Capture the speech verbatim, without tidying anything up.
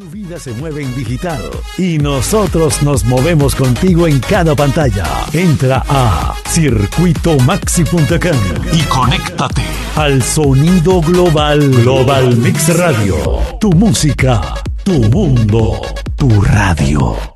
Tu vida se mueve en digital y nosotros nos movemos contigo en cada pantalla. Entra a circuito maxi punto com y conéctate al sonido global. Global Mix Radio. Tu música, tu mundo, tu radio.